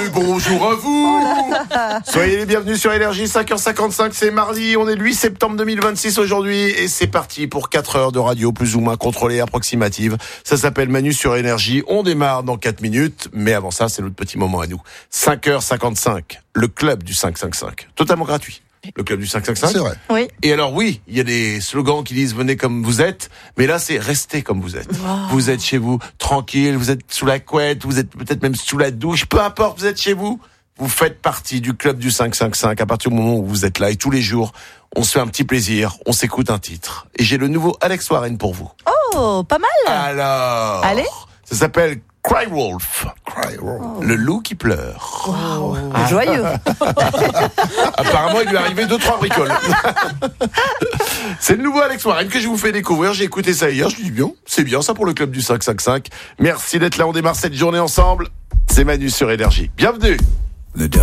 Bonjour à vous. Soyez les bienvenus sur Énergie, 5h55, c'est mardi, on est le 8 septembre 2026 aujourd'hui et c'est parti pour 4 heures de radio plus ou moins contrôlée, approximative. Ça s'appelle Manu sur Énergie, on démarre dans 4 minutes, mais avant ça c'est notre petit moment à nous. 5h55, le club du 555, totalement gratuit. Le club du 555. C'est vrai. Oui. Et alors oui, il y a des slogans qui disent venez comme vous êtes, mais là c'est restez comme vous êtes. Wow. Vous êtes chez vous, tranquille, vous êtes sous la couette, vous êtes peut-être même sous la douche, peu importe, vous êtes chez vous. Vous faites partie du club du 555 à partir du moment où vous êtes là et tous les jours, on se fait un petit plaisir, on s'écoute un titre. Et j'ai le nouveau Alex Warren pour vous. Oh, pas mal. Alors, Allez. Ça s'appelle Cry Wolf. Cry Wolf. Le loup qui pleure. Wow. Joyeux. Apparemment, il lui est arrivé 2-3 bricoles. C'est le nouveau Alex Warren que je vous fais découvrir. J'ai écouté ça hier. Je me dis bien, c'est bien ça pour le club du 555. Merci d'être là. On démarre cette journée ensemble. C'est Manu sur Énergie. Bienvenue. The